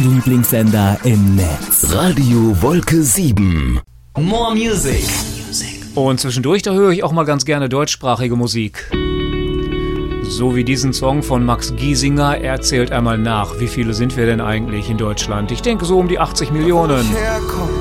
Lieblingssender im Netz. Radio Wolke 7. More Music. Und zwischendurch, da höre ich auch mal ganz gerne deutschsprachige Musik. So wie diesen Song von Max Giesinger. Er zählt einmal nach, wie viele sind wir denn eigentlich in Deutschland? Ich denke so um die 80 Millionen.